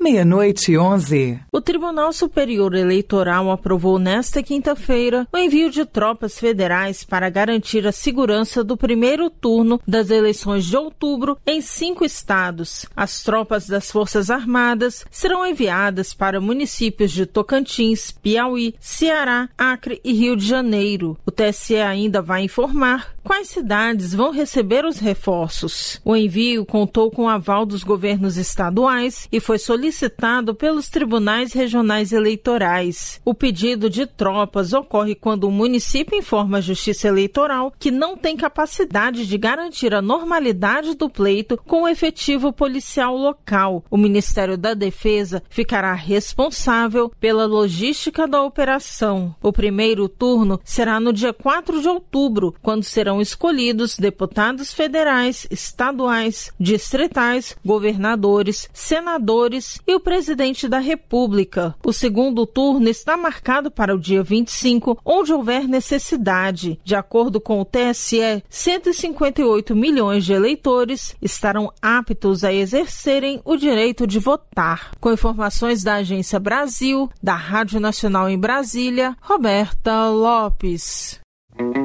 meia-noite e 11. O Tribunal Superior Eleitoral aprovou nesta quinta-feira o envio de tropas federais para garantir a segurança do primeiro turno das eleições de outubro em 5 estados. As tropas das Forças Armadas serão enviadas para municípios de Tocantins, Piauí, Ceará, Acre e Rio de Janeiro. O TSE ainda vai informar quais cidades vão receber os reforços. O envio contou com o aval dos governos estaduais e foi solicitado pelos tribunais regionais eleitorais. O pedido de tropas ocorre quando o município informa a Justiça Eleitoral que não tem capacidade de garantir a normalidade do pleito com o efetivo policial local. O Ministério da Defesa ficará responsável pela logística da operação. O primeiro turno será no dia 4 de outubro, quando serão escolhidos deputados federais, estaduais, distritais, governadores, senadores e o presidente da República. O segundo turno está marcado para o dia 25, onde houver necessidade. De acordo com o TSE, 158 milhões de eleitores estarão aptos a exercerem o direito de votar. Com informações da Agência Brasil, da Rádio Nacional em Brasília, Roberta Lopes.